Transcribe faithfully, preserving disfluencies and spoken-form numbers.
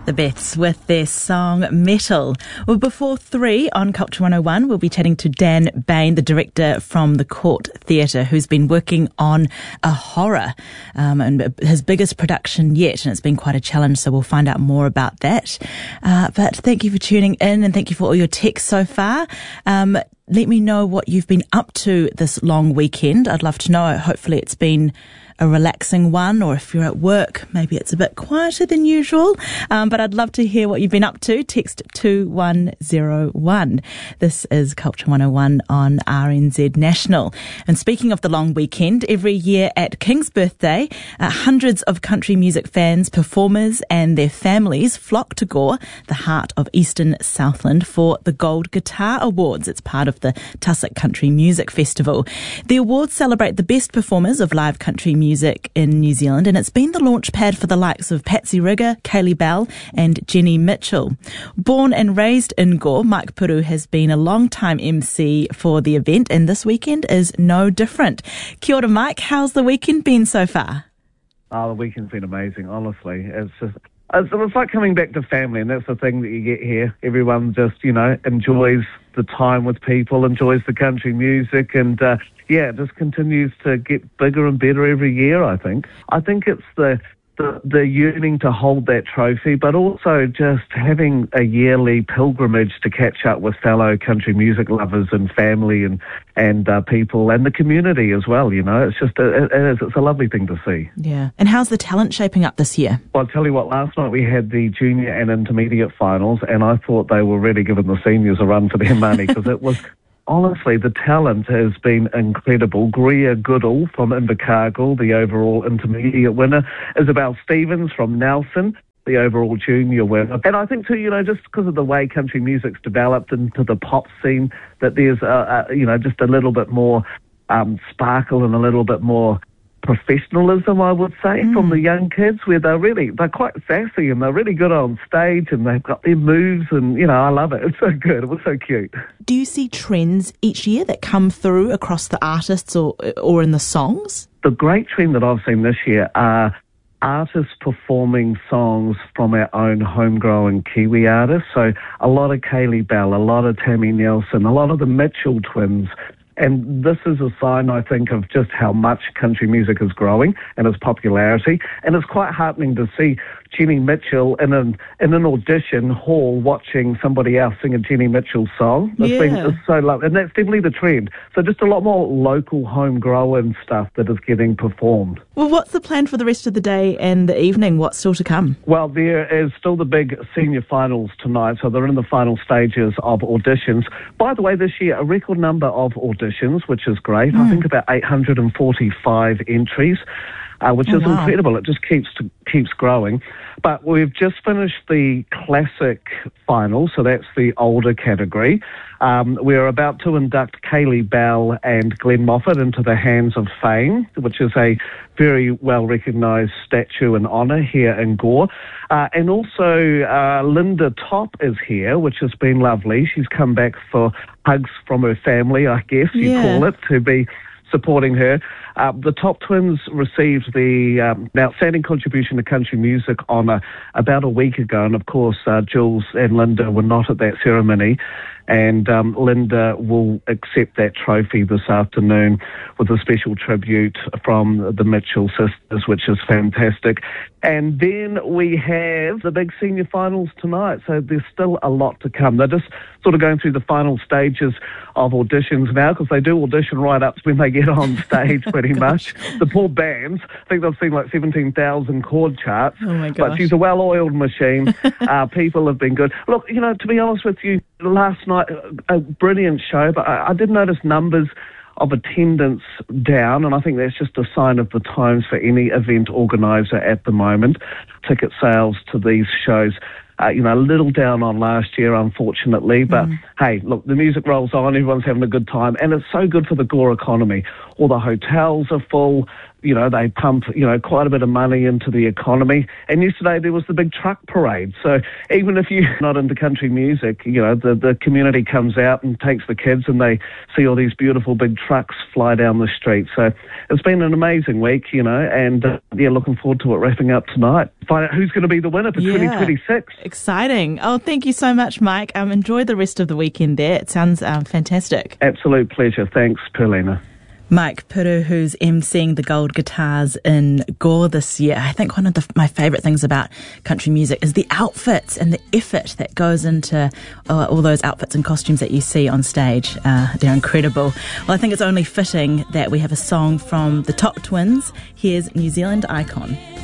The Beths with their song Metal. Well, before three on Culture one oh one, we'll be chatting to Dan Bain, the director from the Court Theatre, who's been working on a horror, um, and his biggest production yet, and it's been quite a challenge, so we'll find out more about that. Uh, but thank you for tuning in, and thank you for all your texts so far. Um, let me know what you've been up to this long weekend. I'd love to know. Hopefully it's been a relaxing one, or if you're at work, maybe it's a bit quieter than usual. Um, but I'd love to hear what you've been up to. Text two one zero one. This is Culture one oh one on R N Z National. And speaking of the long weekend, every year at King's birthday, uh, hundreds of country music fans, performers and their families flock to Gore, the heart of Eastern Southland, for the Gold Guitar Awards. It's part of the Tussock Country Music Festival. The awards celebrate the best performers of live country music music in New Zealand, and it's been the launch pad for the likes of Patsy Rigger, Kaylee Bell and Jenny Mitchell. Born and raised in Gore, Mike Puru has been a long-time M C for the event, and this weekend is no different. Kia ora, Mike. How's the weekend been so far? Oh, the weekend's been amazing, honestly. It's just, it's, it's like coming back to family, and that's the thing that you get here. Everyone just, you know, enjoys the time with people, enjoys the country music, and uh, yeah, it just continues to get bigger and better every year, I think. I think it's the, the the yearning to hold that trophy, but also just having a yearly pilgrimage to catch up with fellow country music lovers and family and, and uh, people and the community as well, you know. It's just, a, it is, it's a lovely thing to see. Yeah. And how's the talent shaping up this year? Well, I'll tell you what, last night we had the junior and intermediate finals, and I thought they were really giving the seniors a run for their money, because it was... Honestly, the talent has been incredible. Greer Goodall from Invercargill, the overall intermediate winner. Isabel Stevens from Nelson, the overall junior winner. And I think, too, you know, just because of the way country music's developed into the pop scene, that there's, a, a, you know, just a little bit more um, sparkle and a little bit more professionalism, I would say, mm. from the young kids, where they're really, they're quite sassy and they're really good on stage and they've got their moves, and, you know, I love it. It's so good. It was so cute. Do you see trends each year that come through across the artists or or in the songs? The great trend that I've seen this year are artists performing songs from our own homegrown Kiwi artists. So a lot of Kaylee Bell, a lot of Tammy Nelson, a lot of the Mitchell twins. And this is a sign, I think, of just how much country music is growing and its popularity. And it's quite heartening to see Jenny Mitchell in an in an audition hall watching somebody else sing a Jenny Mitchell song. This yeah. thing is so lovely. And that's definitely the trend. So just a lot more local, homegrown stuff that is getting performed. Well, what's the plan for the rest of the day and the evening? What's still to come? Well, there is still the big senior finals tonight, so they're in the final stages of auditions. By the way, this year, a record number of auditions, which is great. Mm. I think about eight hundred forty-five entries. Uh, which oh, is wow. incredible. It just keeps keeps growing. But we've just finished the classic final, so that's the older category. Um, we're about to induct Kaylee Bell and Glenn Moffat into the Hands of Fame, which is a very well-recognised statue and honour here in Gore. Uh, and also uh, Linda Top is here, which has been lovely. She's come back for hugs from her family, I guess you yeah. call it, to be supporting her. Uh, the Top Twins received the um, Outstanding Contribution to Country Music honour about a week ago, and of course uh, Jules and Linda were not at that ceremony, and um, Linda will accept that trophy this afternoon with a special tribute from the Mitchell sisters, which is fantastic. And then we have the big senior finals tonight, so there's still a lot to come. They're just sort of going through the final stages of auditions now, because they do audition right up to when they get on stage, pretty much. The poor bands, I think they've seen like seventeen thousand chord charts. Oh my gosh. But she's a well-oiled machine. uh, people have been good. Look, you know, to be honest with you, last night, a brilliant show, but I, I did notice numbers of attendance down, and I think that's just a sign of the times for any event organiser at the moment. Ticket sales to these shows, uh, you know, a little down on last year, unfortunately, but mm. hey, look, the music rolls on, everyone's having a good time, and it's so good for the Gore economy. All the hotels are full, you know, they pump, you know, quite a bit of money into the economy. And yesterday there was the big truck parade. So even if you're not into country music, you know, the, the community comes out and takes the kids and they see all these beautiful big trucks fly down the street. So it's been an amazing week, you know, and uh, yeah, looking forward to it wrapping up tonight. Find out who's going to be the winner for yeah. twenty twenty-six. Exciting. Oh, thank you so much, Mike. Um, enjoy the rest of the weekend there. It sounds um, fantastic. Absolute pleasure. Thanks, Perlina. Mike Puru, who's emceeing the Gold Guitars in Gore this year. I think one of the, my favourite things about country music is the outfits and the effort that goes into uh, all those outfits and costumes that you see on stage. Uh, they're incredible. Well, I think it's only fitting that we have a song from the Top Twins. Here's New Zealand Icon.